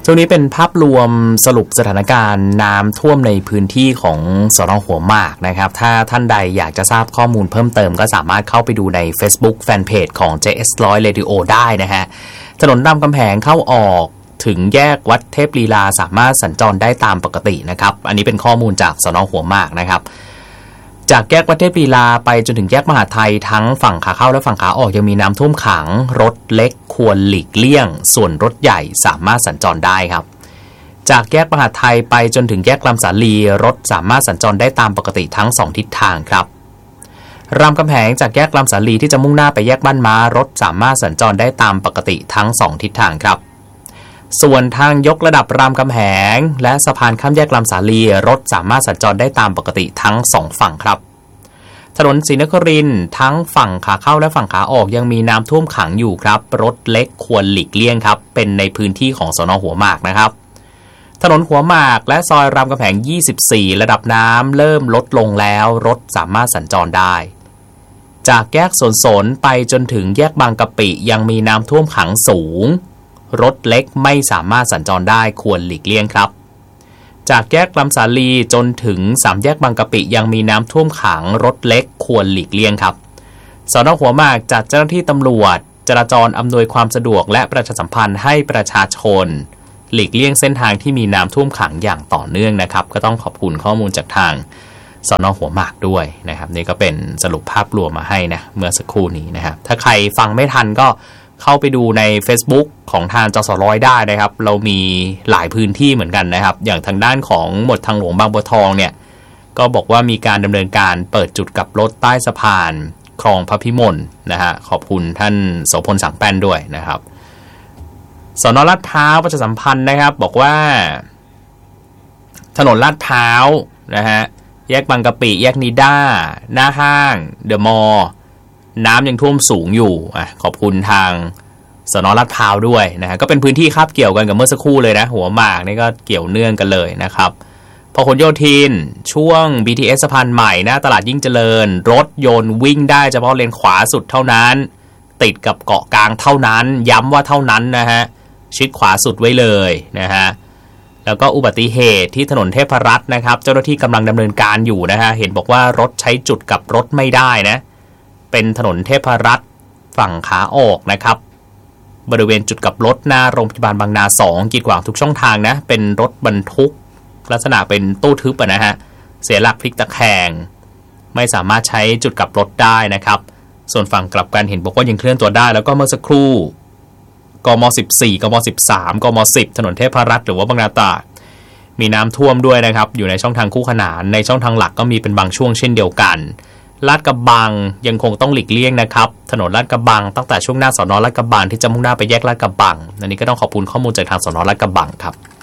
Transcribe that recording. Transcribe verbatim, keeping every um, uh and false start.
ช่วงนี้เป็นภาพรวมสรุปสถานการณ์น้ำท่วมในพื้นที่ของสน.หัวหมากนะครับถ้าท่านใดอยากจะทราบข้อมูลเพิ่มเติมก็สามารถเข้าไปดูใน Facebook Fanpage ของ เจ เอส หนึ่งร้อย Radio ได้นะฮะถนนรามคำแหงเข้าออกถึงแยกวัดเทพลีลาสามารถสัญจรได้ตามปกตินะครับอันนี้เป็นข้อมูลจากสน.หัวหมากนะครับจากแยกวัดเทพลีลาไปจนถึงแยกมหาไทยทั้งฝั่งขาเข้าและฝั่งขาออกยังมีน้ำท่วมขังรถเล็กควรหลีกเลี่ยงส่วนรถใหญ่สามารถสัญจรได้ครับจากแยกมหาไทยไปจนถึงแยกลำสาลีรถสามารถสัญจรได้ตามปกติทั้งสองทิศทางครับรามคำแหงจากแยกลำสาลีที่จะมุ่งหน้าไปแยกบ้านม้ารถสามารถสัญจรได้ตามปกติทั้งสองทิศทางครับส่วนทางยกระดับรามคำแหงและสะพานข้ามแยกลำสาลีรถสามารถสัญจรได้ตามปกติทั้งสองฝั่งครับถนนศรีนครินทร์ทั้งฝั่งขาเข้าและฝั่งขาออกยังมีน้ำท่วมขังอยู่ครับรถเล็กควรหลีกเลี่ยงครับเป็นในพื้นที่ของสน.หัวหมากนะครับถนนหัวหมากและซอยรามคำแหงยี่สิบสี่ระดับน้ำเริ่มลดลงแล้วรถสามารถสัญจรได้จากแยกสวนสนไปจนถึงแยกบางกะปิยังมีน้ำท่วมขังสูงรถเล็กไม่สามารถสัญจรได้ควรหลีกเลี่ยงครับจากแยกลำสาลีจนถึงสามแยกบางกะปิยังมีน้ำท่วมขังรถเล็กควรหลีกเลี่ยงครับสน.หัวหมากจัดเจ้าหน้าที่ตำรวจจราจรอำนวยความสะดวกและประชาสัมพันธ์ให้ประชาชนหลีกเลี่ยงเส้นทางที่มีน้ำท่วมขังอย่างต่อเนื่องนะครับก็ต้องขอบคุณข้อมูลจากทางสน.หัวหมากด้วยนะครับนี่ก็เป็นสรุปภาพรวมมาให้นะเมื่อสักครู่นี้นะครับถ้าใครฟังไม่ทันก็เข้าไปดูใน Facebook ของทางจสร้อยได้นะครับเรามีหลายพื้นที่เหมือนกันนะครับอย่างทางด้านของหมวดทางหลวงบางบัวทองเนี่ยก็บอกว่ามีการดำเนินการเปิดจุดกลับรถใต้สะพานคลองพระพิมลนะฮะขอบคุณท่านโสพลสังแป้นด้วยนะครับสน.ลาดพร้าวประชาสัมพันธ์นะครับบอกว่าถนนลาดพร้าวนะฮะแยกบางกะปิแยกนิด้าหน้าห้างเดอะมอลล์น้ำยังท่วมสูงอยู่อ่ะขอบคุณทางสน.ลาดพร้าวด้วยนะฮะก็เป็นพื้นที่คาบเกี่ยวกันกับเมื่อสักครู่เลยนะหัวหมากนี่ก็เกี่ยวเนื่องกันเลยนะครับพหลโยธินช่วง บี ที เอส สะพานใหม่หน้าตลาดยิ่งเจริญรถยนต์วิ่งได้เฉพาะเลนขวาสุดเท่านั้นติดกับเกาะกลางเท่านั้นย้ำว่าเท่านั้นนะฮะชิดขวาสุดไว้เลยนะฮะแล้วก็อุบัติเหตุที่ถนนเทพรัตน์นะครับเจ้าหน้าที่กำลังดำเนินการอยู่นะฮะเห็นบอกว่ารถใช้จุดกับรถไม่ได้นะเป็นถนนเทพรัตน์ฝั่งขาออกนะครับบริเวณจุดกับรถหน้าโรงพยาบาลบางนาสองกีดขวางทุกช่องทางนะเป็นรถบรรทุกลักษณะเป็นตู้ทึบอะนะฮะเสียหลักพลิกตะแคงไม่สามารถใช้จุดกลับรถได้นะครับส่วนฝั่งกลับกันเห็นบอกว่ายังเคลื่อนตัวได้แล้วก็เมื่อสักครู่กมสิบสี่กมสิบสามกมสิบถนนเทพรัตน์หรือว่าบางนาตราดมีน้ำท่วมด้วยนะครับอยู่ในช่องทางคู่ขนานในช่องทางหลักก็มีเป็นบางช่วงเช่นเดียวกันลาดกระบังยังคงต้องหลีกเลี่ยงนะครับถนนลาดกระบังตั้งแต่ช่วงหน้าสน.ลาดกระบังที่จะมุ่งหน้าไปแยกลาดกระบังอันนี้ก็ต้องขอบคุณข้อมูลจากทางสน.ลาดกระบังครับ